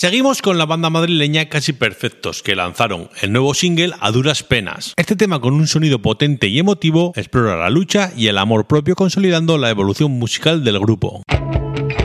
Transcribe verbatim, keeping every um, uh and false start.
Seguimos con la banda madrileña Casi Perfectos, que lanzaron el nuevo single A Duras Penas. Este tema, con un sonido potente y emotivo, explora la lucha y el amor propio, consolidando la evolución musical del grupo.